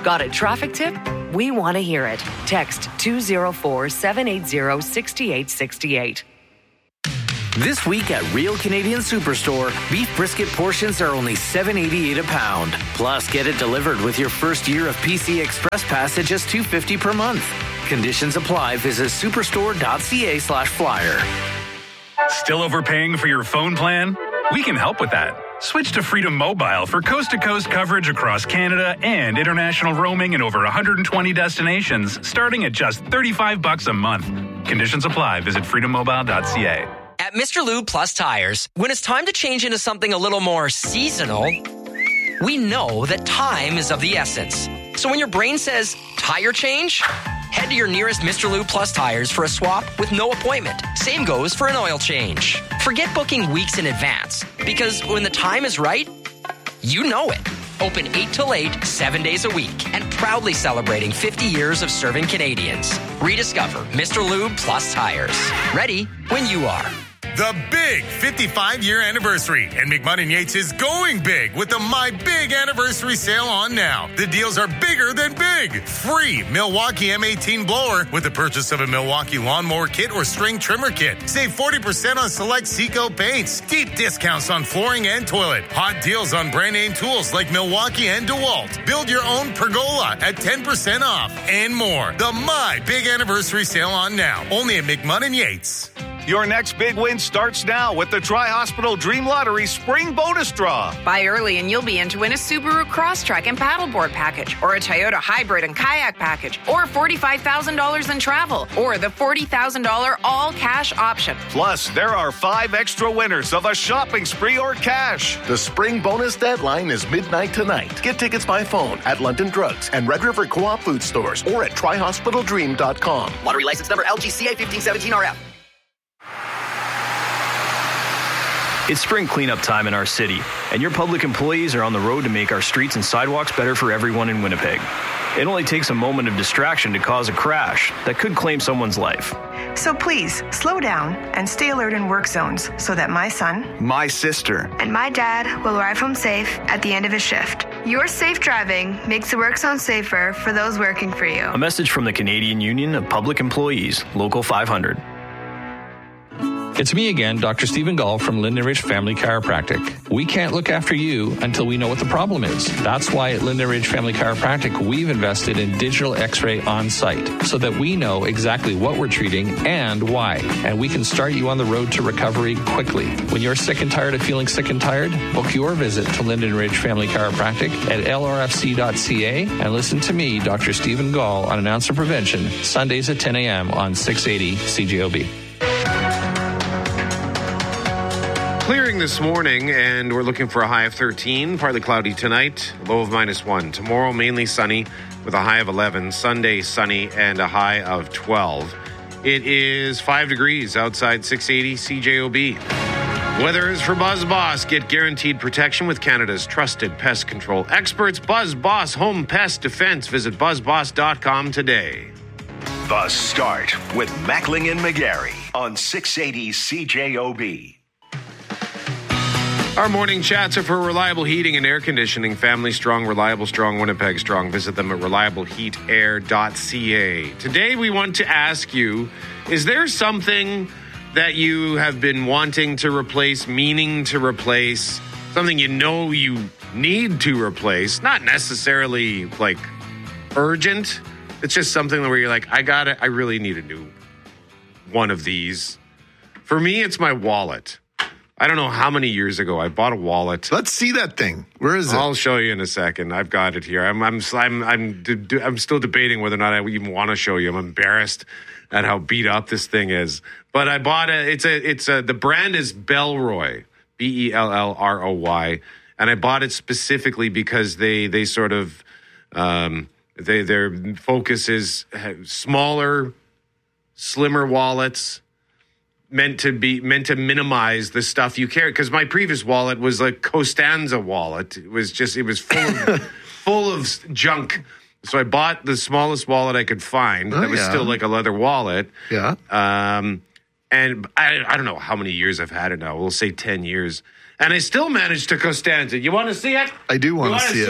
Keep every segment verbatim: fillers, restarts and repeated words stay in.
Got a traffic tip? We want to hear it. Text two oh four, seven eight zero, six eight six eight. This week at Real Canadian Superstore, beef brisket portions are only seven eighty-eight a pound. Plus, get it delivered with your first year of P C Express Pass at just two fifty per month. Conditions apply. Visit superstore.ca slash flyer. Still overpaying for your phone plan? We can help with that. Switch to Freedom Mobile for coast-to-coast coverage across Canada and international roaming in over one hundred twenty destinations, starting at just thirty-five bucks a month. Conditions apply. Visit freedom mobile dot c a. At Mister Lube Plus Tires, when it's time to change into something a little more seasonal, we know that time is of the essence. So when your brain says, tire change, head to your nearest Mister Lube Plus Tires for a swap with no appointment. Same goes for an oil change. Forget booking weeks in advance, because when the time is right, you know it. Open eight till eight, seven days a week, and proudly celebrating fifty years of serving Canadians. Rediscover Mister Lube Plus Tires. Ready when you are. The big fifty-five-year anniversary, and McMahon and Yates is going big with the My Big Anniversary Sale on now. The deals are bigger than big. Free Milwaukee M eighteen blower with the purchase of a Milwaukee lawnmower kit or string trimmer kit. Save forty percent on select Seco paints. Deep discounts on flooring and toilet. Hot deals on brand name tools like Milwaukee and DeWalt. Build your own pergola at ten percent off and more. The My Big Anniversary Sale on now. Only at McMahon and Yates. Your next big win starts now with the Tri-Hospital Dream Lottery Spring Bonus Draw. Buy early and you'll be in to win a Subaru Crosstrek and paddleboard package, or a Toyota Hybrid and kayak package, or forty-five thousand dollars in travel, or the forty thousand dollars all-cash option. Plus, there are five extra winners of a shopping spree or cash. The spring bonus deadline is midnight tonight. Get tickets by phone at London Drugs and Red River Co-op food stores or at tri hospital dream dot com. Lottery license number L G C A fifteen seventeen R F. It's spring cleanup time in our city, and your public employees are on the road to make our streets and sidewalks better for everyone in Winnipeg. It only takes a moment of distraction to cause a crash that could claim someone's life. So please, slow down and stay alert in work zones so that my son, my sister, and my dad will arrive home safe at the end of his shift. Your safe driving makes the work zone safer for those working for you. A message from the Canadian Union of Public Employees, Local five hundred. It's me again, Doctor Stephen Gall from Linden Ridge Family Chiropractic. We can't look after you until we know what the problem is. That's why at Linden Ridge Family Chiropractic, we've invested in digital x-ray on site so that we know exactly what we're treating and why. And we can start you on the road to recovery quickly. When you're sick and tired of feeling sick and tired, book your visit to Linden Ridge Family Chiropractic at L R F C dot C A and listen to me, Doctor Stephen Gall, on Announcer Prevention, Sundays at ten a.m. on six eighty C J O B. Clearing this morning, and we're looking for a high of thirteen. Partly cloudy tonight, low of minus one. Tomorrow, mainly sunny with a high of eleven. Sunday, sunny and a high of twelve. It is five degrees outside six eighty C J O B. Weather is for Buzz Boss. Get guaranteed protection with Canada's trusted pest control experts. Buzz Boss Home Pest Defense. Visit buzz boss dot com today. The Start with Mackling and McGarry on six eighty C J O B. Our morning chats are for Reliable Heating and Air Conditioning. Family strong, reliable strong, Winnipeg strong. Visit them at reliable heat air dot c a. Today we want to ask you, is there something that you have been wanting to replace, meaning to replace, something you know you need to replace, not necessarily like urgent. It's just something where you're like, I got it. I really need a new one of these. For me, it's my wallet. I don't know how many years ago I bought a wallet. Let's see that thing. Where is it? I'll show you in a second. I've got it here. I'm I'm I'm I'm, I'm still debating whether or not I even want to show you. I'm embarrassed at how beat up this thing is. But I bought a. It's a. It's a. The brand is Bellroy, B E L L R O Y, and I bought it specifically because they they sort of um, they their focus is smaller, slimmer wallets. Meant to be meant to minimize the stuff you carry, because my previous wallet was like Costanza wallet. It was just it was full of full of junk. So I bought the smallest wallet I could find. Oh, that was yeah. still like a leather wallet. Yeah. Um, and I I don't know how many years I've had it now. We'll say ten years, and I still managed to Costanza. You want to see it? I do want to see, see it. it.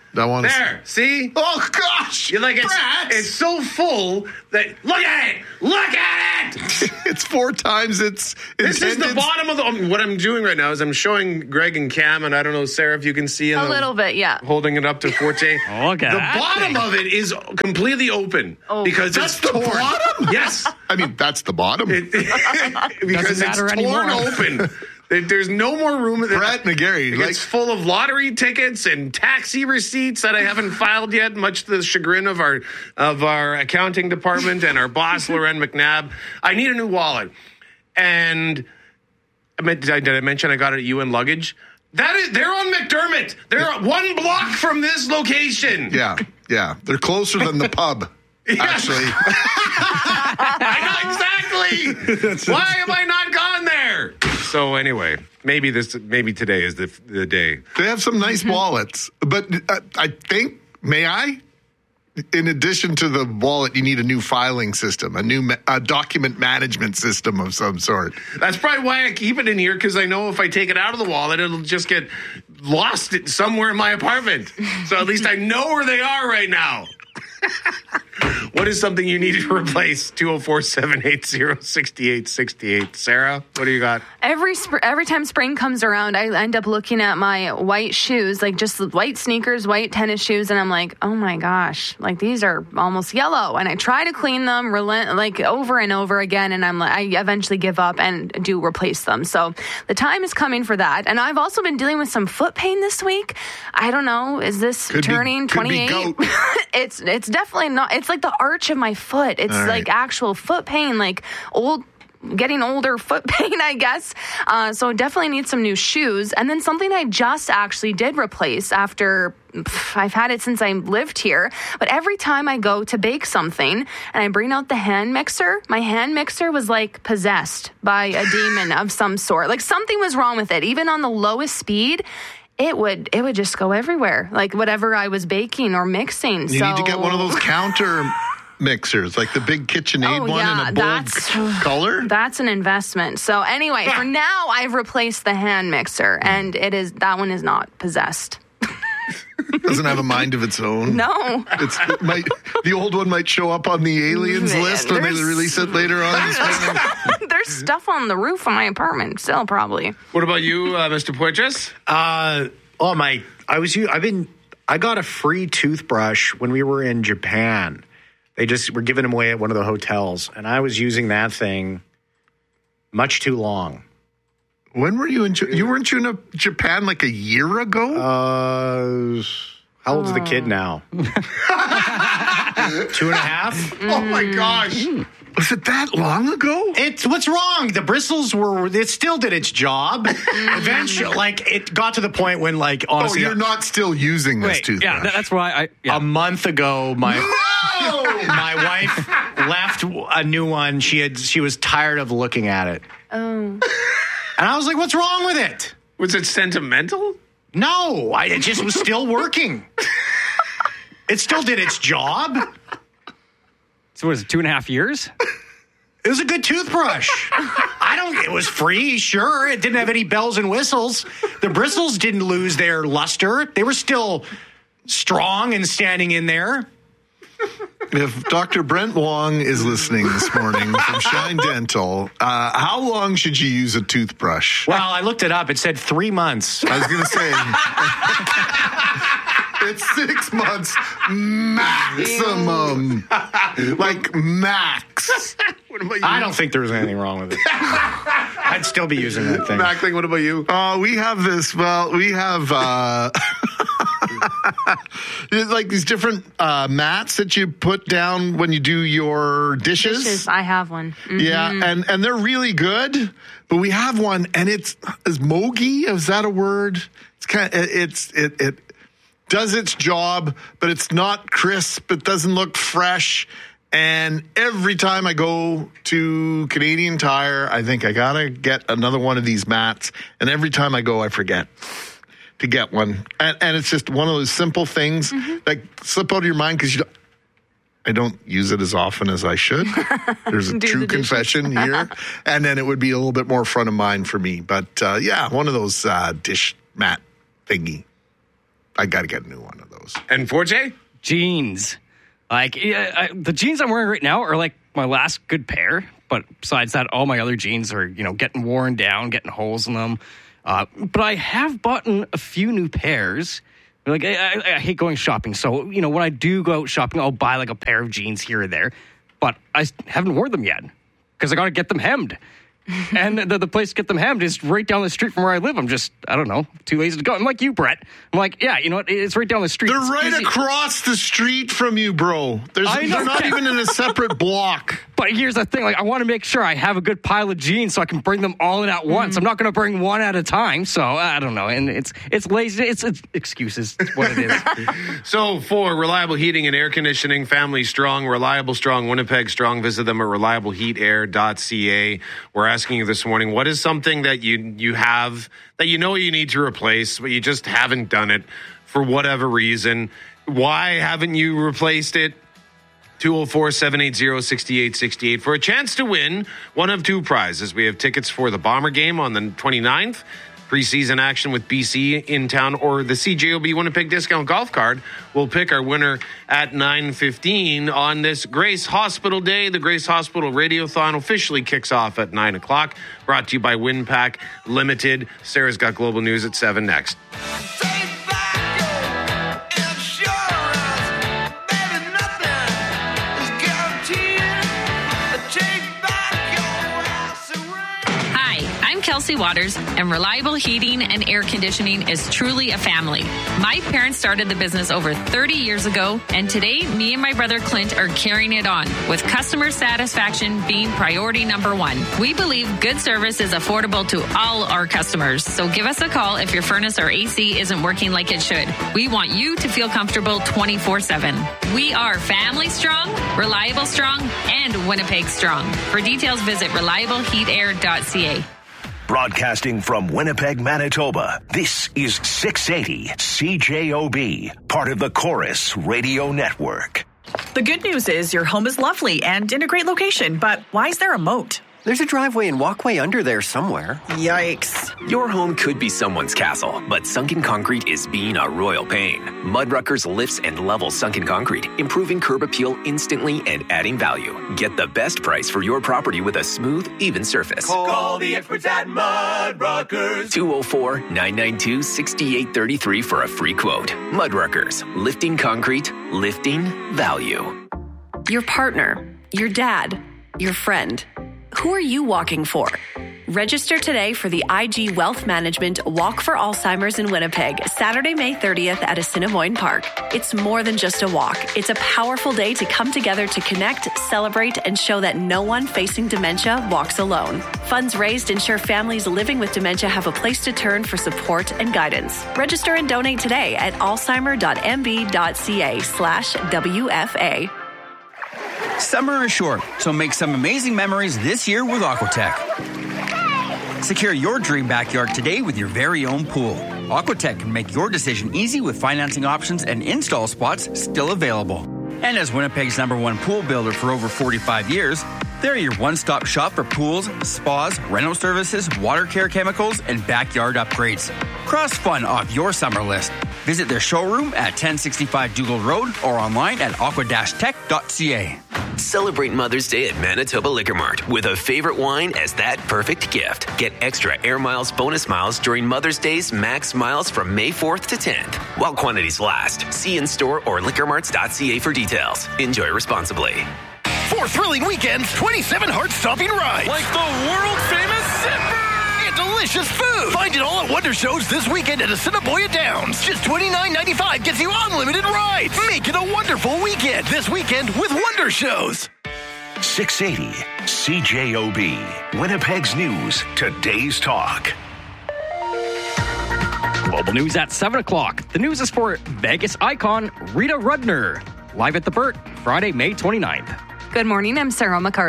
I want to There, see? Oh, gosh. You're like, it's, Brett. it's so full that, look at it! Look at it! It's four times its This is the intended- bottom of the, um, what I'm doing right now is I'm showing Greg and Cam, and I don't know, Sarah, if you can see in A the- little bit, yeah. holding it up to Forte. Oh, look at The that bottom thing. of it is completely open Oh. because That's it's the torn. bottom? Yes. I mean, that's the bottom. It- because it's matter torn anymore. open. There- There's no more room. Brett McGarry, It's like- full of lottery tickets and taxi receipts that I haven't filed yet, much to the chagrin of our of our accounting department and our boss, Loren McNabb. I need a new wallet. And I meant, did, I, did I mention I got it at U N Luggage? That is, they're on McDermott. They're one block from this location. Yeah, yeah. They're closer than the pub, actually. I know exactly. Why am I not gone there? So anyway, maybe this, maybe today is the the day. They have some nice wallets, but uh, I think, may I? In addition to the wallet, you need a new filing system, a new ma- a document management system of some sort. That's probably why I keep it in here, because I know if I take it out of the wallet, it'll just get lost somewhere in my apartment. So at least I know where they are right now. What is something you need to replace? two oh four, seven eight zero, six eight six eight. Sarah, what do you got? Every sp- every time spring comes around, I end up looking at my white shoes, like just white sneakers, white tennis shoes, and I'm like, oh my gosh, like these are almost yellow. And I try to clean them, relent like over and over again, and I'm like, I eventually give up and do replace them. So the time is coming for that. And I've also been dealing with some foot pain this week. I don't know, is this Could be- turning could be twenty-eight? gout. it's it's definitely not. It's like the arch of my foot. It's All right. like actual foot pain, like old. Getting older foot pain, I guess. Uh, so definitely need some new shoes. And then something I just actually did replace after pff, I've had it since I lived here. But every time I go to bake something and I bring out the hand mixer, my hand mixer was like possessed by a demon of some sort. Like something was wrong with it. Even on the lowest speed, it would it would just go everywhere. Like whatever I was baking or mixing. You so, need to get one of those counter mixers, like the big KitchenAid Oh, one yeah, in a bold that's- c- color. That's an investment. So anyway, for now, I've replaced the hand mixer, and it is that one is not possessed. Doesn't have a mind of its own. No. It's it might the old one might show up on the aliens Man, list when they there's- release it later on. This morning. There's stuff on the roof of my apartment still, probably. What about you, uh, Mister Poitras? Uh, oh my! I was. u- I've been. I got a free toothbrush when we were in Japan. They just were giving them away at one of the hotels, and I was using that thing much too long. When were you in? Ja- You weren't you in a, Japan like a year ago? Uh, how old's the kid now? Two and a half. Oh my gosh! Was it that long ago? It's what's wrong? The bristles were. It still did its job. Eventually, like it got to the point when, like, honestly, oh, you're not still using this Wait, toothbrush. yeah, that- that's why I. Yeah. a month ago, my my wife left a new one. She had. She was tired of looking at it, Oh. and I was like, "What's wrong with it?" Was it sentimental? No, I, it just was still working. It still did its job. So was it two and a half years? It was a good toothbrush. I don't. It was free, sure. It didn't have any bells and whistles. The bristles didn't lose their luster. They were still strong and standing in there. If Doctor Brent Wong is listening this morning from Shine Dental, uh, how long should you use a toothbrush? Well, I looked it up. It said three months. I was going to say. It's six months maximum. Like max. What about you? I don't think there was anything wrong with it. I'd still be using that thing. Mackling, what about you? Uh, we have this, well, we have uh, like these different uh, mats that you put down when you do your dishes. Dishes, I have one. Mhm. Yeah, and, and they're really good, but we have one, and it's, is mogi, is that a word? It's kind of, it's, it, it does its job, but it's not crisp, it doesn't look fresh. And every time I go to Canadian Tire, I think I gotta get another one of these mats. And every time I go, I forget to get one. And, and it's just one of those simple things Mm-hmm. that slip out of your mind because you don't, I don't use it as often as I should. There's a Do true the dishes. confession here. And then it would be a little bit more front of mind for me. But uh, yeah, one of those uh, dish mat thingy. I got to get a new one of those. And four J? Jeans. Like, yeah, I, the jeans I'm wearing right now are like my last good pair. But besides that, all my other jeans are, you know, getting worn down, getting holes in them. Uh, but I have bought a few new pairs. Like, I, I, I hate going shopping. So, you know, when I do go out shopping, I'll buy like a pair of jeans here or there. But I haven't worn them yet because I got to get them hemmed. And the, the place to get them hemmed is right down the street from where I live. I'm just, I don't know, too lazy to go. I'm like you, Brett. I'm like, yeah, you know what? It's right down the street. They're It's right easy. across the street from you, bro. There's, I know. they're not even in a separate block. But here's the thing. Like, I want to make sure I have a good pile of jeans so I can bring them all in at once. I'm not going to bring one at a time. So, I don't know. And it's it's lazy. It's, it's excuses. It's what it is. So, for reliable heating and air conditioning, Family Strong, Reliable Strong, Winnipeg Strong, visit them at reliable heat air dot c a. We're asking you this morning, what is something that you you have that you know you need to replace, but you just haven't done it for whatever reason? Why haven't you replaced it? two oh four, seven eight zero, six eight six eight for a chance to win one of two prizes. We have tickets for the Bomber game on the twenty-ninth, preseason action with B C in town, or the C J O B Winnipeg discount golf card. We'll pick our winner at nine fifteen on this Grace Hospital Day. The Grace Hospital Radiothon officially kicks off at nine o'clock. Brought to you by WinPack Limited. Sarah's got global news at seven next. Kelsey Waters, and Reliable Heating and Air Conditioning is truly a family. My parents started the business over thirty years ago, and today me and my brother Clint are carrying it on, with customer satisfaction being priority number one. We believe good service is affordable to all our customers, so give us a call if your furnace or A C isn't working like it should. We want you to feel comfortable twenty-four seven. We are Family Strong, Reliable Strong, and Winnipeg Strong. For details, visit reliable heat air dot c a. Broadcasting from Winnipeg, Manitoba, this is six eighty C J O B, part of the Chorus Radio Network. The good news is your home is lovely and in a great location, but why is there a moat? There's a driveway and walkway under there somewhere. Yikes. Your home could be someone's castle, but sunken concrete is being a royal pain. Mudruckers lifts and levels sunken concrete, improving curb appeal instantly and adding value. Get the best price for your property with a smooth, even surface. Call the experts at Mudruckers. two oh four, nine nine two, six eight three three for a free quote. Mudruckers, lifting concrete, lifting value. Your partner, your dad, your friend. Who are you walking for? Register today for the I G Wealth Management Walk for Alzheimer's in Winnipeg, Saturday, May thirtieth at Assiniboine Park. It's more than just a walk. It's a powerful day to come together to connect, celebrate, and show that no one facing dementia walks alone. Funds raised ensure families living with dementia have a place to turn for support and guidance. Register and donate today at alzheimer dot m b dot c a slash W F A. Summer is short, so make some amazing memories this year with Aquatech. Secure your dream backyard today with your very own pool. Aquatech can make your decision easy with financing options and install spots still available. And as Winnipeg's number one pool builder for over forty-five years, they're your one-stop shop for pools, spas, rental services, water care chemicals, and backyard upgrades. Cross fun off your summer list. Visit their showroom at ten sixty-five Dougal Road or online at aqua dash tech dot c a. Celebrate Mother's Day at Manitoba Liquor Mart with a favorite wine as that perfect gift. Get extra Air Miles bonus miles during Mother's Day's Max Miles from May fourth to tenth. While quantities last. See in-store or liquor marts dot c a for details. Enjoy responsibly. Four thrilling weekends, twenty-seven heart-stopping rides. Like the world-famous Zipper! And delicious food. Find it all at Wonder Shows this weekend at Assiniboia Downs. Just twenty-nine ninety-five gets you unlimited rides. Make it a wonderful weekend this weekend with Wonder Shows. six eighty C J O B, Winnipeg's news, today's talk. Global news at seven o'clock. The news is for Vegas icon Rita Rudner. Live at the Burt, Friday, May twenty-ninth. Good morning, I'm Sarah McCarthy.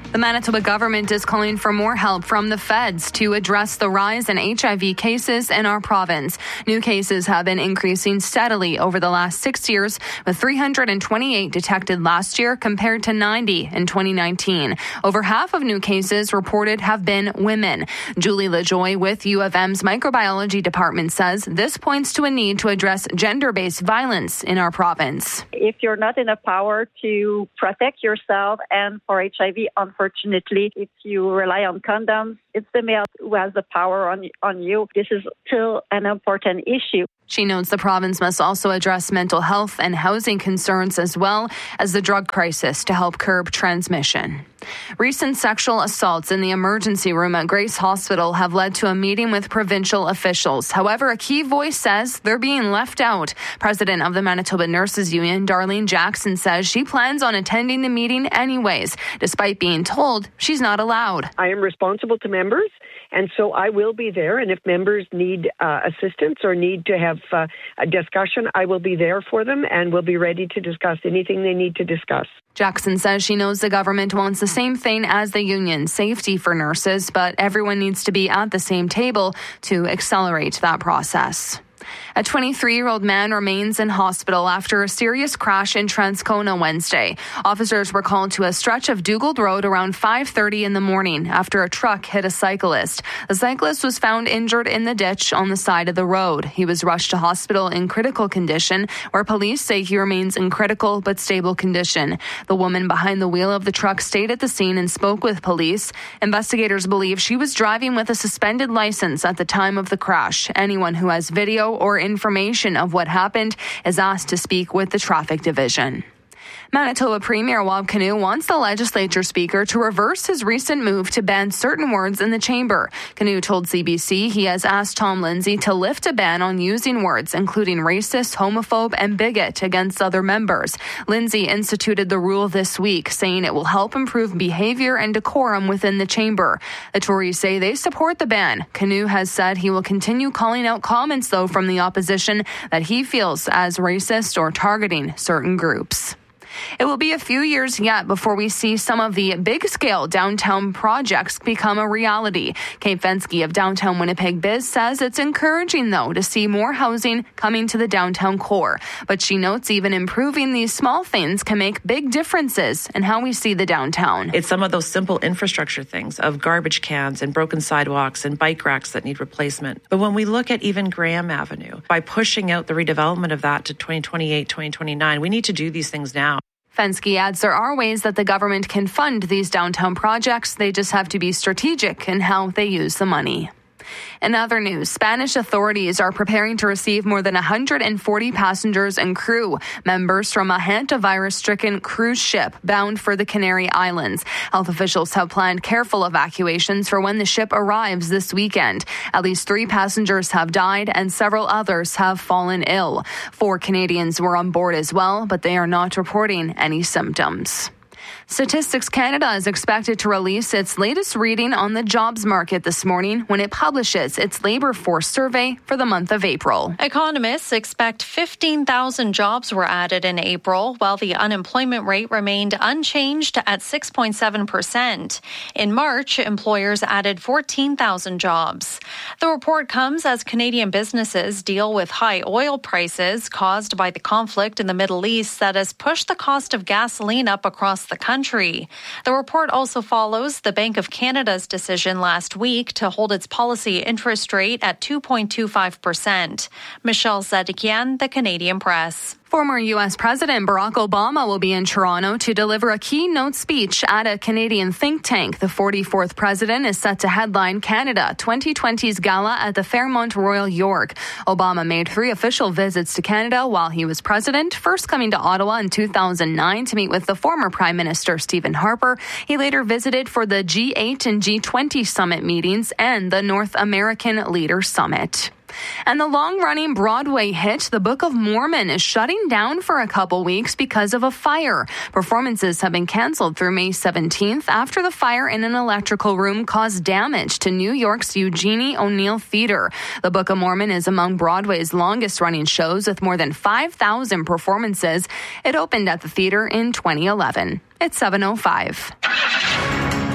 The Manitoba government is calling for more help from the feds to address the rise in H I V cases in our province. New cases have been increasing steadily over the last six years, with three hundred twenty-eight detected last year compared to ninety in twenty nineteen. Over half of new cases reported have been women. Julie LaJoy with U of M's microbiology department says this points to a need to address gender-based violence in our province. If you're not in a power to protect yourself and for H I V, unfortunately, if you rely on condoms, it's the male who has the power on, on you. This is still an important issue. She notes the province must also address mental health and housing concerns as well as the drug crisis to help curb transmission. Recent sexual assaults in the emergency room at Grace Hospital have led to a meeting with provincial officials. However, a key voice says they're being left out. President of the Manitoba Nurses Union, Darlene Jackson, says she plans on attending the meeting anyways, despite being told she's not allowed. I am responsible to members, and so I will be there. And if members need uh, assistance or need to have uh, a discussion, I will be there for them and will be ready to discuss anything they need to discuss. Jackson says she knows the government wants the same thing as the union, safety for nurses, but everyone needs to be at the same table to accelerate that process. A twenty-three-year-old man remains in hospital after a serious crash in Transcona Wednesday. Officers were called to a stretch of Dugald Road around five thirty in the morning after a truck hit a cyclist. The cyclist was found injured in the ditch on the side of the road. He was rushed to hospital in critical condition, where police say he remains in critical but stable condition. The woman behind the wheel of the truck stayed at the scene and spoke with police. Investigators believe she was driving with a suspended license at the time of the crash. Anyone who has video or information of what happened is asked to speak with the traffic division. Manitoba Premier Wab Kinew wants the legislature speaker to reverse his recent move to ban certain words in the chamber. Kinew told C B C he has asked Tom Lindsay to lift a ban on using words including racist, homophobe, and bigot against other members. Lindsay instituted the rule this week, saying it will help improve behavior and decorum within the chamber. The Tories say they support the ban. Kinew has said he will continue calling out comments, though, from the opposition that he feels as racist or targeting certain groups. It will be a few years yet before we see some of the big-scale downtown projects become a reality. Kate Fensky of Downtown Winnipeg Biz says it's encouraging, though, to see more housing coming to the downtown core. But she notes even improving these small things can make big differences in how we see the downtown. It's some of those simple infrastructure things of garbage cans and broken sidewalks and bike racks that need replacement. But when we look at even Graham Avenue, by pushing out the redevelopment of that to twenty twenty-eight, twenty twenty-nine, we need to do these things now. Fensky adds there are ways that the government can fund these downtown projects. They just have to be strategic in how they use the money. In other news, Spanish authorities are preparing to receive more than one hundred forty passengers and crew members from a hantavirus-stricken cruise ship bound for the Canary Islands. Health officials have planned careful evacuations for when the ship arrives this weekend. At least three passengers have died and several others have fallen ill. Four Canadians were on board as well, but they are not reporting any symptoms. Statistics Canada is expected to release its latest reading on the jobs market this morning when it publishes its labor force survey for the month of April. Economists expect fifteen thousand jobs were added in April, while the unemployment rate remained unchanged at six point seven percent. In March, employers added fourteen thousand jobs. The report comes as Canadian businesses deal with high oil prices caused by the conflict in the Middle East that has pushed the cost of gasoline up across the country. The report also follows the Bank of Canada's decision last week to hold its policy interest rate at two point two five percent. Michelle Zadikian, The Canadian Press. Former U S President Barack Obama will be in Toronto to deliver a keynote speech at a Canadian think tank. The forty-fourth president is set to headline Canada twenty twenty's gala at the Fairmont Royal York. Obama made three official visits to Canada while he was president, first coming to Ottawa in two thousand nine to meet with the former Prime Minister Stephen Harper. He later visited for the G eight and G twenty summit meetings and the North American Leaders Summit. And the long-running Broadway hit The Book of Mormon is shutting down for a couple weeks because of a fire. Performances have been canceled through May seventeenth after the fire in an electrical room caused damage to New York's Eugenie O'Neill Theater. The Book of Mormon is among Broadway's longest-running shows with more than five thousand performances. It opened at the theater in twenty eleven. It's seven oh five.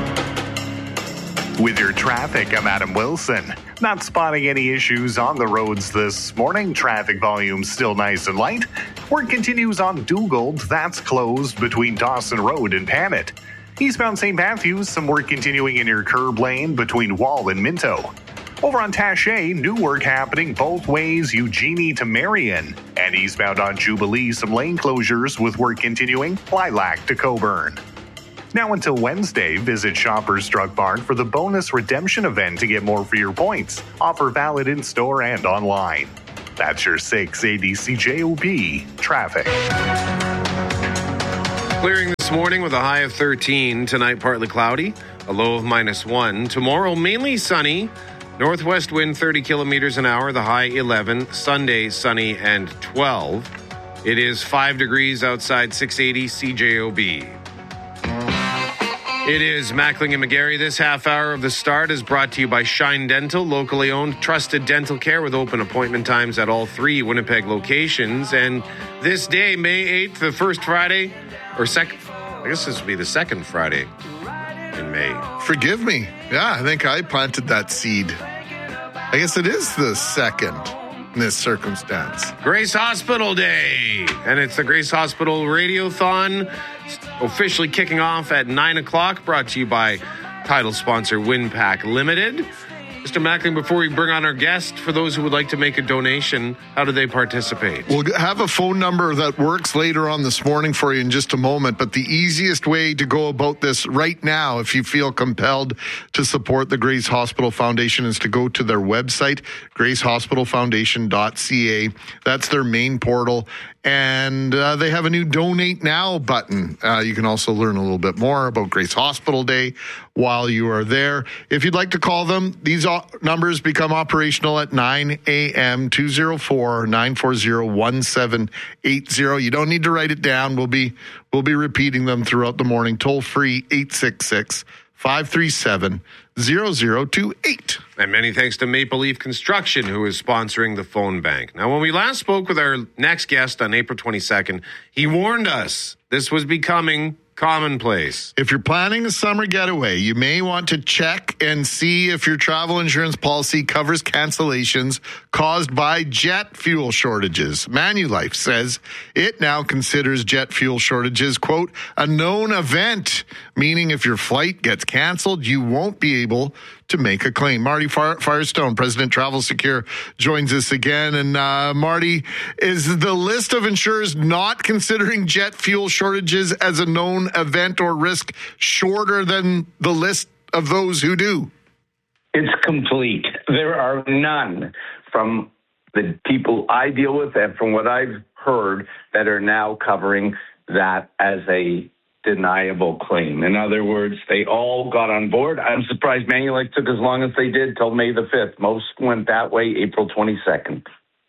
With your traffic, I'm Adam Wilson. Not spotting any issues on the roads this morning. Traffic volume still nice and light. Work continues on Dugald. That's closed between Dawson Road and Panet. Eastbound Saint Matthews, some work continuing in your curb lane between Wall and Minto. Over on Taché, new work happening both ways, Eugenie to Marion. And eastbound on Jubilee, some lane closures with work continuing, Lilac to Coburn. Now until Wednesday, visit Shoppers Drug Mart for the bonus redemption event to get more for your points. Offer valid in-store and online. That's your six eighty C J O B traffic. Clearing this morning with a high of thirteen. Tonight, partly cloudy, a low of minus one. Tomorrow, mainly sunny. Northwest wind thirty kilometers an hour, the high eleven. Sunday, sunny and twelve. It is five degrees outside six eighty C J O B. It is Mackling and McGarry. This half hour of The Start is brought to you by Shine Dental, locally owned, trusted dental care with open appointment times at all three Winnipeg locations. And this day, May eighth, the first Friday, or second, I guess this would be the second Friday in May. Forgive me. Yeah, I think I planted that seed. I guess it is the second in this circumstance. Grace Hospital Day. And it's the Grace Hospital Radiothon, officially kicking off at nine o'clock, brought to you by title sponsor WinPack Limited. Mister Mackling, before we bring on our guest, for those who would like to make a donation, how do they participate? We'll have a phone number that works later on this morning for you in just a moment, but the easiest way to go about this right now, if you feel compelled to support the Grace Hospital Foundation, is to go to their website, grace hospital foundation dot c a. That's their main portal. And uh, they have a new Donate Now button. Uh, you can also learn a little bit more about Grace Hospital Day while you are there. If you'd like to call them, these o- numbers become operational at nine a.m. two oh four, nine four zero, one seven eight zero. You don't need to write it down. We'll be we'll be repeating them throughout the morning. Toll free eight six six, five three seven, zero zero two eight. And many thanks to Maple Leaf Construction, who is sponsoring the phone bank. Now, when we last spoke with our next guest on April twenty-second, he warned us this was becoming commonplace. If you're planning a summer getaway, you may want to check and see if your travel insurance policy covers cancellations caused by jet fuel shortages. Manulife says it now considers jet fuel shortages, quote, a known event, meaning if your flight gets canceled, you won't be able to make a claim. Marty Firestone, President Travel Secure, joins us again. And uh, Marty, is the list of insurers not considering jet fuel shortages as a known event or risk shorter than the list of those who do? It's complete. There are none from the people I deal with and from what I've heard that are now covering that as a deniable claim. In other words, they all got on board. I'm surprised Manulife took as long as they did till May the fifth. Most went that way April twenty-second.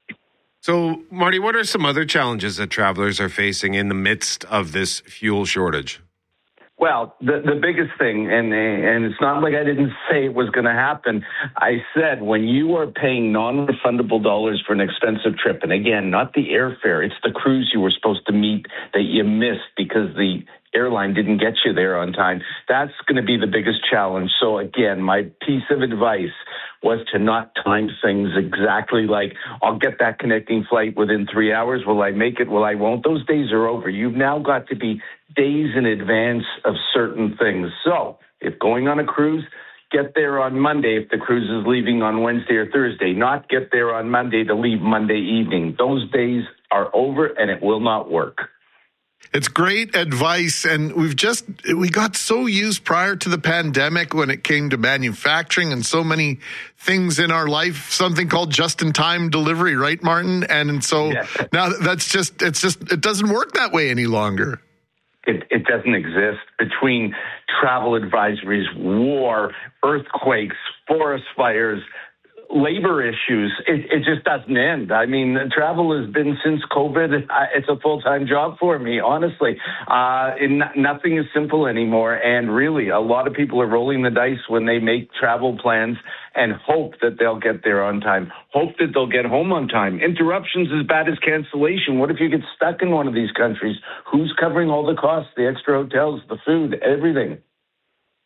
So, Marty, what are some other challenges that travelers are facing in the midst of this fuel shortage? Well, the the biggest thing, and and it's not like I didn't say it was going to happen. I said when you are paying non-refundable dollars for an expensive trip, and again, not the airfare, it's the cruise you were supposed to meet that you missed because the airline didn't get you there on time. That's going to be the biggest challenge. So again, my piece of advice was to not time things exactly like, I'll get that connecting flight within three hours. Will I make it? Will I won't? Those days are over. You've now got to be days in advance of certain things. So if going on a cruise, get there on Monday if the cruise is leaving on Wednesday or Thursday, not get there on Monday to leave Monday evening. Those days are over and it will not work. It's great advice, and we've just, we got so used prior to the pandemic when it came to manufacturing and so many things in our life, something called just-in-time delivery, right, Martin? And so yeah. now that's just, it's just, it doesn't work that way any longer. It, it doesn't exist. Between travel advisories, war, earthquakes, forest fires, labor issues, it, it just doesn't end. I mean, travel has been since COVID. It's a full-time job for me, honestly. Uh, it, nothing is simple anymore. And really, a lot of people are rolling the dice when they make travel plans and hope that they'll get there on time, hope that they'll get home on time. Interruptions as bad as cancellation. What if you get stuck in one of these countries? Who's covering all the costs, the extra hotels, the food, everything?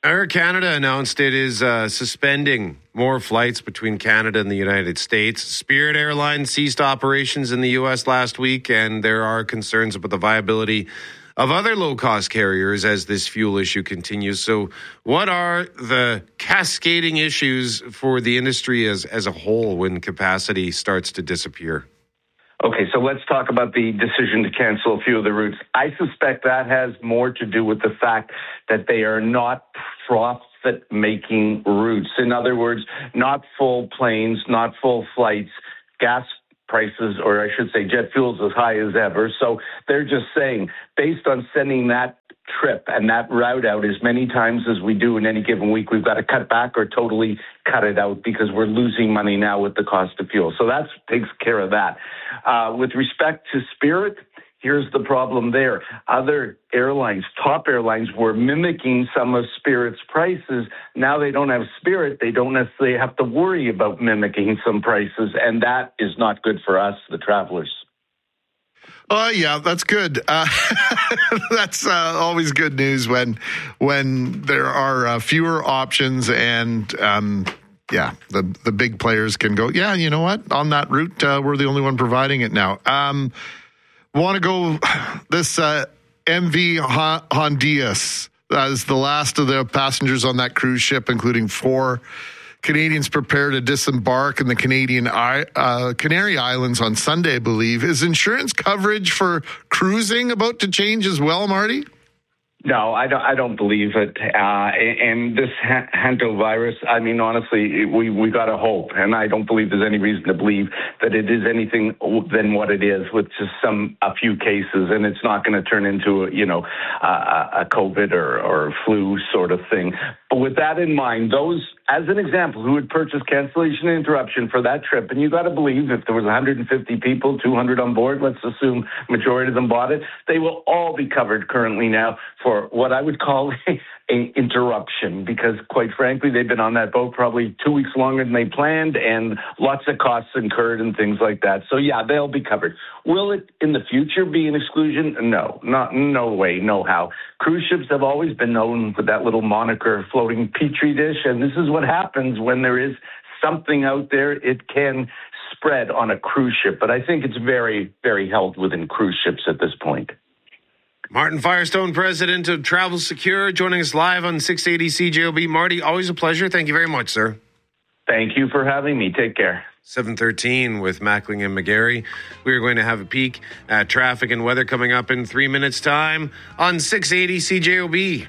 Air Canada announced it is uh, suspending more flights between Canada and the United States. Spirit Airlines ceased operations in the U S last week, and there are concerns about the viability of other low-cost carriers as this fuel issue continues. So what are the cascading issues for the industry as, as a whole when capacity starts to disappear? Okay, so let's talk about the decision to cancel a few of the routes. I suspect that has more to do with the fact that they are not profit-making routes. In other words, not full planes, not full flights, gas prices, or I should say jet fuel's as high as ever. So they're just saying, based on sending that trip and that route out as many times as we do in any given week, we've got to cut back or totally cut it out because we're losing money now with the cost of fuel. So that takes care of that. Uh, with respect to Spirit, here's the problem there. Other airlines, top airlines, were mimicking some of Spirit's prices. Now they don't have Spirit. They don't necessarily have to worry about mimicking some prices, and that is not good for us, the travelers. Oh, yeah, that's good. Uh, that's uh, always good news when when there are uh, fewer options and, um, yeah, the, the big players can go, yeah, you know what? On that route, uh, we're the only one providing it now. Um, want to go this uh, M V Hondias as the last of the passengers on that cruise ship, including four Canadians prepare to disembark in the Canadian uh, Canary Islands on Sunday, I believe. Is insurance coverage for cruising about to change as well, Marty? No, I don't. I don't believe it. Uh, and this hantavirus, I mean, honestly, we we got to hope, and I don't believe there's any reason to believe that it is anything than what it is, with just some a few cases, and it's not going to turn into a, you know a, a COVID or or flu sort of thing. But with that in mind, those, as an example, who would purchase cancellation and interruption for that trip, and you got to believe if there was one hundred fifty people, two hundred on board, let's assume majority of them bought it, they will all be covered currently now for what I would call an interruption, because quite frankly, they've been on that boat probably two weeks longer than they planned, and lots of costs incurred and things like that. So yeah, they'll be covered. Will it in the future be an exclusion? No, not, no way, no how. Cruise ships have always been known for that little moniker, floating petri dish, and this is what happens when there is something out there. It can spread on a cruise ship, but I think it's very, very held within cruise ships at this point. Martin Firestone, president of Travel Secure, joining us live on six eighty C J O B. Marty, always a pleasure. Thank you very much, sir. Thank you for having me. Take care. seven thirteen with Mackling and McGarry. We are going to have a peek at traffic and weather coming up in three minutes' time on six eighty C J O B.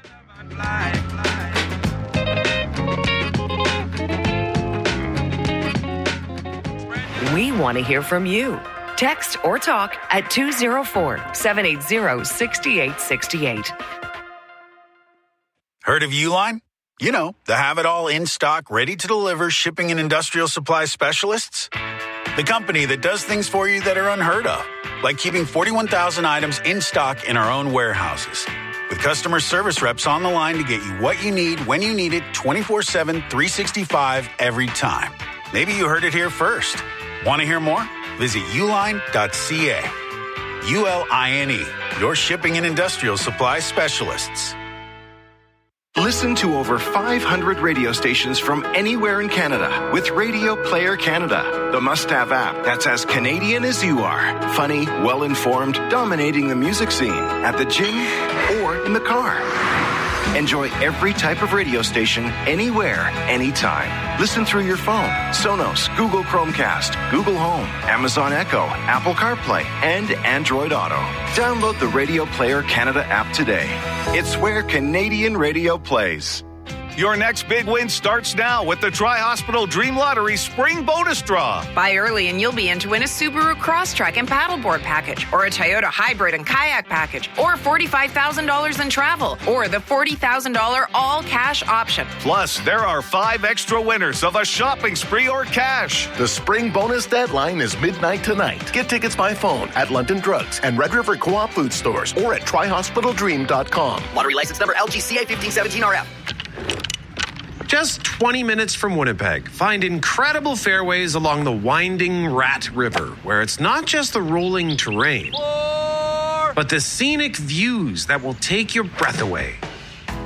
We want to hear from you. Text or talk at two oh four, seven eight zero, six eight six eight. Heard of Uline? You know, the have-it-all in-stock, ready-to-deliver shipping and industrial supply specialists. The company that does things for you that are unheard of, like keeping forty-one thousand items in stock in our own warehouses. With customer service reps on the line to get you what you need when you need it twenty-four seven, three sixty-five every time. Maybe you heard it here first. Want to hear more? Visit uline dot c a. U L I N E, your shipping and industrial supply specialists. Listen to over five hundred radio stations from anywhere in Canada with Radio Player Canada, the must-have app that's as Canadian as you are. Funny, well-informed, dominating the music scene at the gym or in the car. Enjoy every type of radio station, anywhere, anytime. Listen through your phone, Sonos, Google Chromecast, Google Home, Amazon Echo, Apple CarPlay, and Android Auto. Download the Radio Player Canada app today. It's where Canadian radio plays. Your next big win starts now with the Tri-Hospital Dream Lottery Spring Bonus Draw. Buy early and you'll be in to win a Subaru Crosstrek and Paddleboard package, or a Toyota Hybrid and Kayak package, or forty-five thousand dollars in travel, or the forty thousand dollars all-cash option. Plus, there are five extra winners of a shopping spree or cash. The Spring Bonus deadline is midnight tonight. Get tickets by phone at London Drugs and Red River Co-op food stores or at tri hospital dream dot com. Lottery license number L G C A fifteen seventeen R F. Just twenty minutes from Winnipeg, find incredible fairways along the winding Rat River, where it's not just the rolling terrain, but the scenic views that will take your breath away.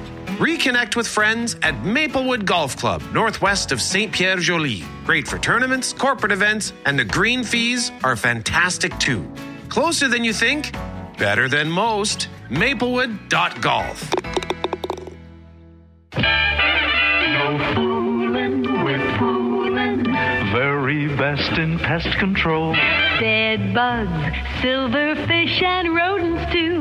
Reconnect with friends at Maplewood Golf Club, northwest of Saint Pierre Joly. Great for tournaments, corporate events, and the green fees are fantastic too. Closer than you think, better than most. Maplewood dot golf. No fooling with fooling. Very best in pest control. Bed bugs, silverfish, and rodents too.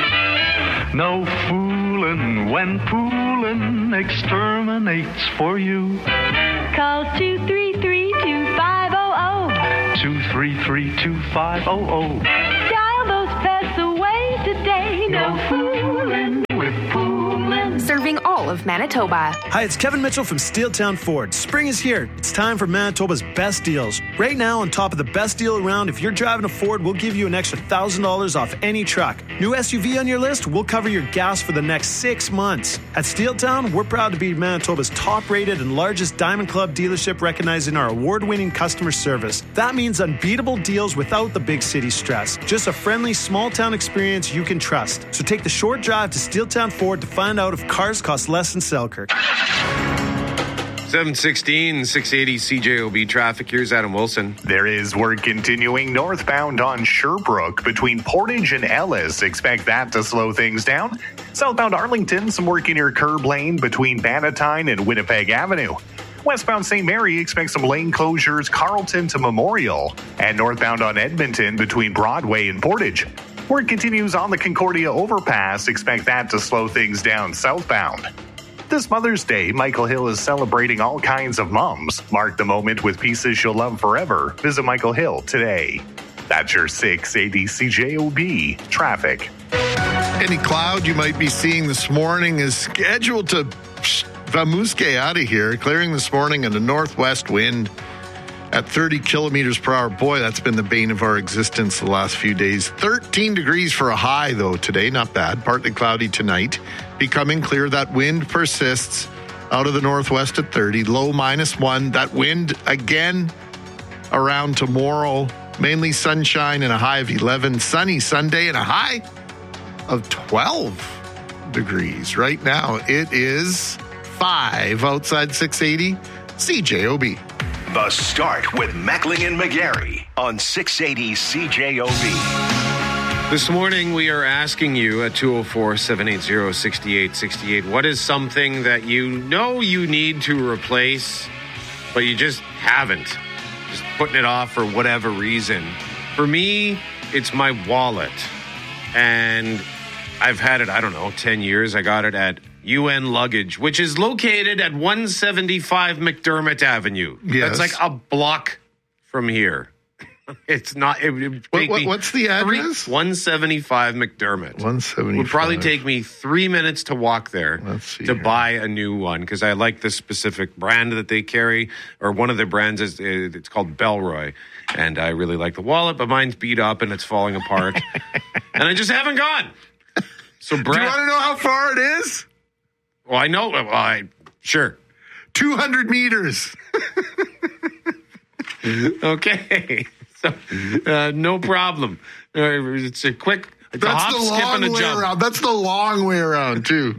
No fooling when poolin' exterminates for you. Call two three three, two five zero zero. two three three, two five zero zero. Dial those pests away today. No fooling with poolin'. Serving all of Manitoba. Hi, it's Kevin Mitchell from Steeltown Ford. Spring is here. It's time for Manitoba's best deals. Right now, on top of the best deal around, if you're driving a Ford, we'll give you an extra one thousand dollars off any truck. New S U V on your list, we'll cover your gas for the next six months. At Steeltown, we're proud to be Manitoba's top-rated and largest Diamond Club dealership, recognizing our award-winning customer service. That means unbeatable deals without the big city stress. Just a friendly, small-town experience you can trust. So take the short drive to Steeltown Ford to find out if cars cost less than Selkirk. seven sixteen, six eighty C J O B traffic. Here's Adam Wilson. There is work continuing northbound on Sherbrooke between Portage and Ellis. Expect that to slow things down. Southbound Arlington, some work in your curb lane between Bannatyne and Winnipeg Avenue. Westbound Saint Mary, expect some lane closures Carleton to Memorial. And northbound on Edmonton between Broadway and Portage. Work continues on the Concordia overpass. Expect that to slow things down southbound. This Mother's Day, Michael Hill is celebrating all kinds of moms. Mark the moment with pieces you'll love forever. Visit Michael Hill today. That's your six eighty C J O B traffic. Any cloud you might be seeing this morning is scheduled to vamuske out of here, clearing this morning in a northwest wind at thirty kilometers per hour. Boy, that's been the bane of our existence the last few days. thirteen degrees for a high, though, today. Not bad. Partly cloudy tonight. Becoming clear. That wind persists out of the northwest at thirty. Low minus one. That wind again around tomorrow. Mainly sunshine and a high of eleven. Sunny Sunday and a high of twelve degrees. Right now, it is five outside six eighty C J O B. The Start with Mackling and McGarry on six eighty C J O B. This morning, we are asking you at two oh four, seven eight zero, six eight six eight, what is something that you know you need to replace, but you just haven't? Just putting it off for whatever reason. For me, it's my wallet. And I've had it, I don't know, ten years. I got it at U N Luggage, which is located at one seventy-five McDermott Avenue. Yes. That's like a block from here. It's not. It would What, take what, me what's the address? one seventy-five McDermott. one seventy-five. Would probably take me three minutes to walk there to here. buy a new one because I like the specific brand that they carry, or one of their brands is it's called Bellroy, and I really like the wallet, but mine's beat up and it's falling apart, and I just haven't gone. So, Brad, do you want to know how far it is? Well, I know. Well, I sure. two hundred meters. Okay. So, uh, no problem. Uh, it's a quick it's That's a hop, the skip, long and a way jump. around. That's the long way around, too.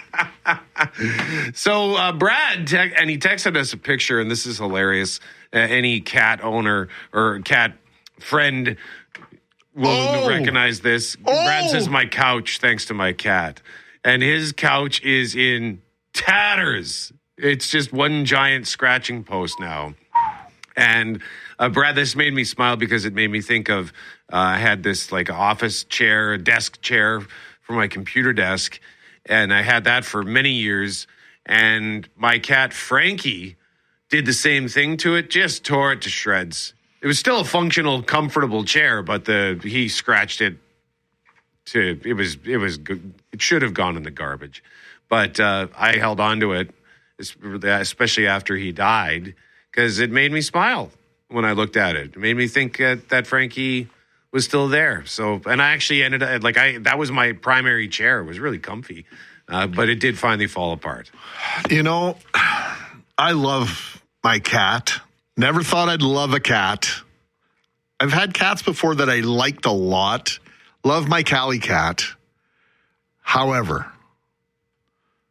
So, uh, Brad, te- and he texted us a picture, and this is hilarious. Uh, any cat owner or cat friend will Oh. recognize this. Oh. Brad says, my couch, thanks to my cat. And his couch is in tatters. It's just one giant scratching post now. And uh, Brad, this made me smile because it made me think of, uh, I had this like office chair, desk chair for my computer desk. And I had that for many years. And my cat, Frankie, did the same thing to it, just tore it to shreds. It was still a functional, comfortable chair, but the he scratched it to, it was, it was good. It should have gone in the garbage. But uh, I held on to it, especially after he died, because it made me smile when I looked at it. It made me think uh, that Frankie was still there. So, and I actually ended up, like, I that was my primary chair. It was really comfy, uh, but it did finally fall apart. You know, I love my cat. Never thought I'd love a cat. I've had cats before that I liked a lot. Love my Callie cat. However,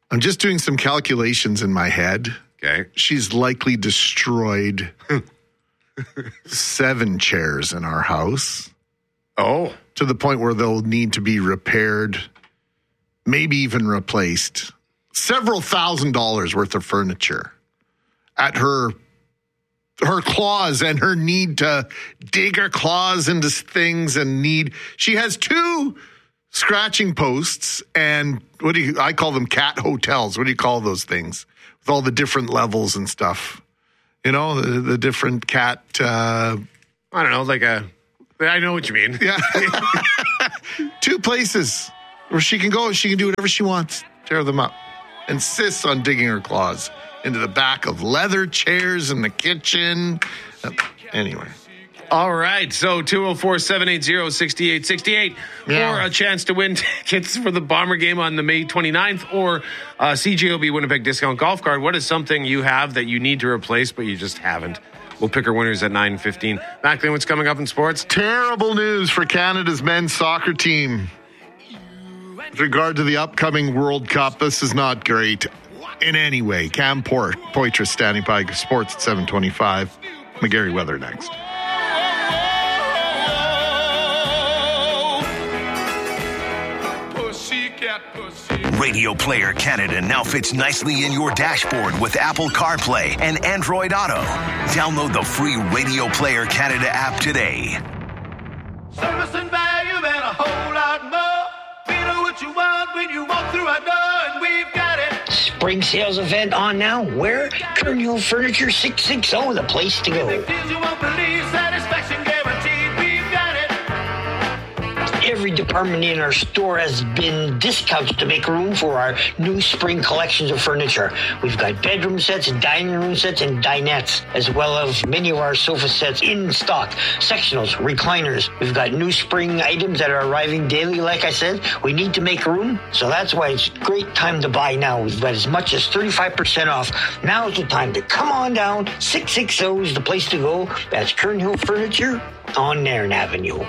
I'm just doing some calculations in my head. Okay. She's likely destroyed seven chairs in our house. Oh. To the point where they'll need to be repaired, maybe even replaced. Several thousand dollars worth of furniture at her her claws and her need to dig her claws into things and need. She has two scratching posts and what do you, I call them cat hotels. What do you call those things? With all the different levels and stuff. You know, the, the different cat. Uh, I don't know, like a, I know what you mean. Yeah. Two places where she can go, she can do whatever she wants, tear them up. Insists on digging her claws into the back of leather chairs in the kitchen. Uh, anyway. All right. So two oh four, seven eight zero, six eight six eight Yeah. for a chance to win tickets for the Bomber game on the May twenty-ninth or uh, C J O B Winnipeg Discount Golf Card. What is something you have that you need to replace but you just haven't? We'll pick our winners at nine fifteen. Macklin, what's coming up in sports? Terrible news for Canada's men's soccer team. With regard to the upcoming World Cup, this is not great in any way. Cam Port, Poitras standing by sports at seven twenty-five. McGarry weather next. Radio Player Canada now fits nicely in your dashboard with Apple CarPlay and Android Auto. Download the free Radio Player Canada app today. Service and value and a whole lot more. We know what you want when you walk through our door, and we've got it. Spring sales event on now. Where? Kernhill Furniture six sixty, the place to go. Deals you won't believe, satisfaction guaranteed. We've got it. Every department in our store has been discounted to make room for our new spring collections of furniture. We've got bedroom sets, dining room sets, and dinettes, as well as many of our sofa sets in stock. Sectionals, recliners. We've got new spring items that are arriving daily, like I said. We need to make room, so that's why it's a great time to buy now. We've got as much as thirty-five percent off. Now's the time to come on down. six sixty is the place to go. That's Kernhill Furniture on Nairn Avenue.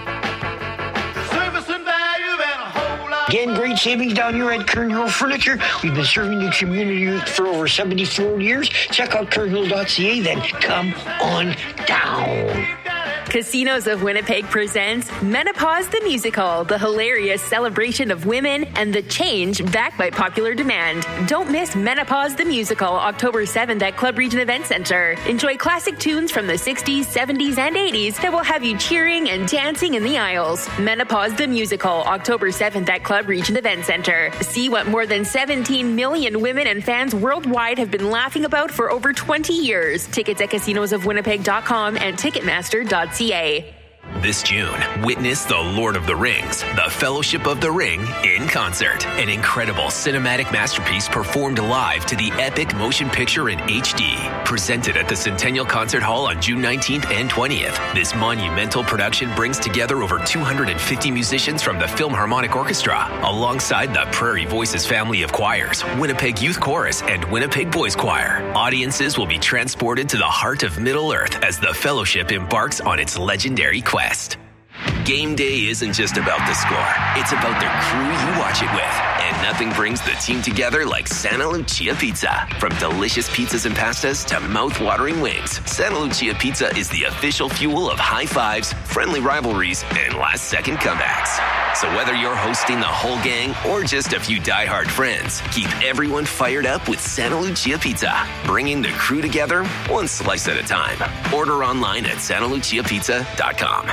Again, great savings down here at Kernhill Furniture. We've been serving the community for over seventy-four years. Check out kernhill dot c a, then come on down. Casinos of Winnipeg presents Menopause the Musical, the hilarious celebration of women and the change backed by popular demand. Don't miss Menopause the Musical, October seventh at Club Region Event Center. Enjoy classic tunes from the sixties, seventies, and eighties that will have you cheering and dancing in the aisles. Menopause the Musical, October seventh at Club Region Event Center. See what more than seventeen million women and fans worldwide have been laughing about for over twenty years. Tickets at casinos of winnipeg dot com and ticketmaster dot c a. This June, witness The Lord of the Rings, The Fellowship of the Ring in concert. An incredible cinematic masterpiece performed live to the epic motion picture in H D. Presented at the Centennial Concert Hall on June nineteenth and twentieth. This monumental production brings together over two hundred fifty musicians from the Philharmonic Orchestra, alongside the Prairie Voices family of choirs, Winnipeg Youth Chorus, and Winnipeg Boys Choir. Audiences will be transported to the heart of Middle-earth as the Fellowship embarks on its legendary quest. Game day isn't just about the score. It's about the crew you watch it with. And nothing brings the team together like Santa Lucia Pizza. From delicious pizzas and pastas to mouth-watering wings, Santa Lucia Pizza is the official fuel of high fives, friendly rivalries, and last-second comebacks. So whether you're hosting the whole gang or just a few diehard friends, keep everyone fired up with Santa Lucia Pizza, bringing the crew together one slice at a time. Order online at santa lucia pizza dot com.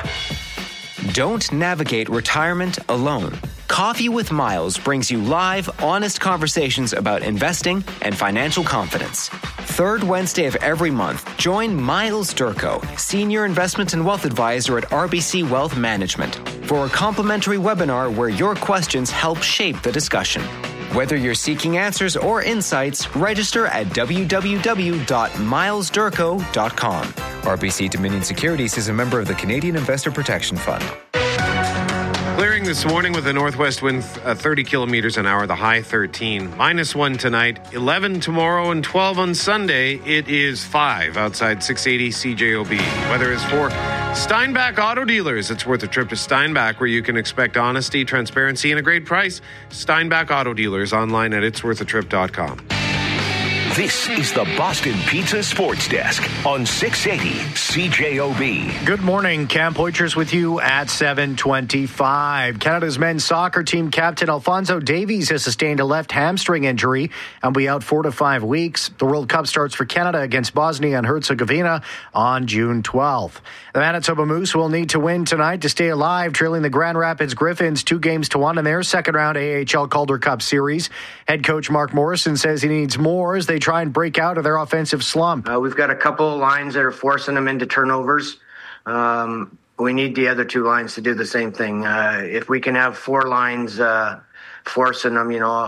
Don't navigate retirement alone. Coffee with Miles brings you live, honest conversations about investing and financial confidence. Third Wednesday of every month, join Miles Durko, Senior Investment and Wealth Advisor at R B C Wealth Management, for a complimentary webinar where your questions help shape the discussion. Whether you're seeking answers or insights, register at w w w dot miles durko dot com. R B C Dominion Securities is a member of the Canadian Investor Protection Fund. Clearing this morning with a northwest wind uh, thirty kilometers an hour, the high thirteen. Minus one tonight, eleven tomorrow, and twelve on Sunday. It is five outside six eighty C J O B. Weather is for Steinbach Auto Dealers. It's worth a trip to Steinbach, where you can expect honesty, transparency, and a great price. Steinbach Auto Dealers, online at its worth a trip dot com. This is the Boston Pizza Sports Desk on six eighty C J O B. Good morning. Cam Poitras with you at seven twenty-five. Canada's men's soccer team captain Alphonso Davies has sustained a left hamstring injury and will be out four to five weeks. The World Cup starts for Canada against Bosnia and Herzegovina on June twelfth. The Manitoba Moose will need to win tonight to stay alive, trailing the Grand Rapids Griffins two games to one in their second round A H L Calder Cup series. Head coach Mark Morrison says he needs more as they try and break out of their offensive slump. Uh, we've got a couple of lines that are forcing them into turnovers. Um, we need the other two lines to do the same thing. Uh, if we can have four lines uh, forcing them, you know,